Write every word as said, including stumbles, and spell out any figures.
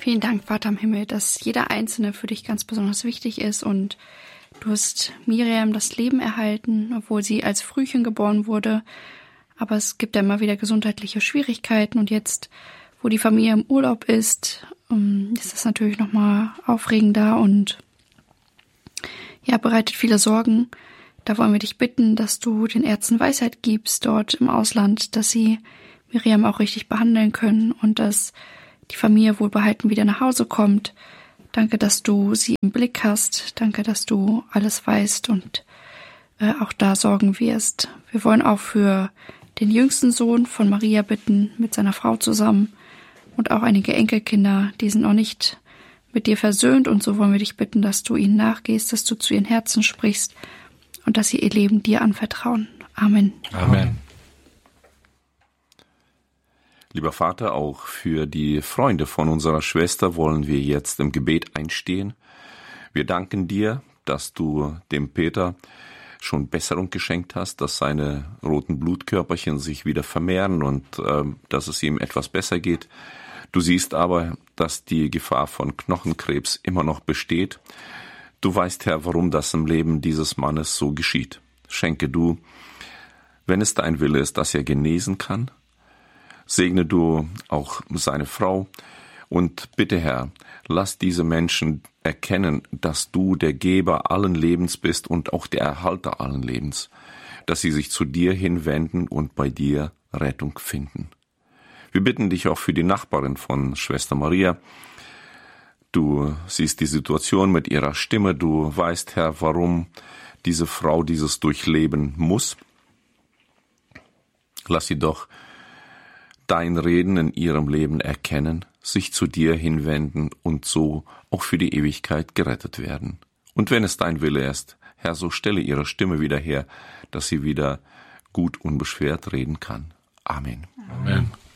Vielen Dank, Vater im Himmel, dass jeder Einzelne für dich ganz besonders wichtig ist und du hast Miriam das Leben erhalten, obwohl sie als Frühchen geboren wurde. Aber es gibt ja immer wieder gesundheitliche Schwierigkeiten und jetzt, wo die Familie im Urlaub ist, ist das natürlich nochmal aufregender und ja, bereitet viele Sorgen. Da wollen wir dich bitten, dass du den Ärzten Weisheit gibst dort im Ausland, dass sie Miriam auch richtig behandeln können und dass die Familie wohlbehalten wieder nach Hause kommt. Danke, dass du sie im Blick hast. Danke, dass du alles weißt und äh, auch da sorgen wirst. Wir wollen auch für den jüngsten Sohn von Maria bitten, mit seiner Frau zusammen und auch einige Enkelkinder, die sind noch nicht mit dir versöhnt und so wollen wir dich bitten, dass du ihnen nachgehst, dass du zu ihren Herzen sprichst und dass sie ihr Leben dir anvertrauen. Amen. Amen. Lieber Vater, auch für die Freunde von unserer Schwester wollen wir jetzt im Gebet einstehen. Wir danken dir, dass du dem Peter schon Besserung geschenkt hast, dass seine roten Blutkörperchen sich wieder vermehren und äh, dass es ihm etwas besser geht. Du siehst aber, dass die Gefahr von Knochenkrebs immer noch besteht. Du weißt, Herr, warum das im Leben dieses Mannes so geschieht. Schenke du, wenn es dein Wille ist, dass er genesen kann. Segne du auch seine Frau und bitte, Herr, lass diese Menschen erkennen, dass du der Geber allen Lebens bist und auch der Erhalter allen Lebens, dass sie sich zu dir hinwenden und bei dir Rettung finden. Wir bitten dich auch für die Nachbarin von Schwester Maria. Du siehst die Situation mit ihrer Stimme, du weißt, Herr, warum diese Frau dieses durchleben muss. Lass sie doch dein Reden in ihrem Leben erkennen, sich zu dir hinwenden und so auch für die Ewigkeit gerettet werden. Und wenn es dein Wille ist, Herr, so stelle ihre Stimme wieder her, dass sie wieder gut unbeschwert reden kann. Amen. Amen.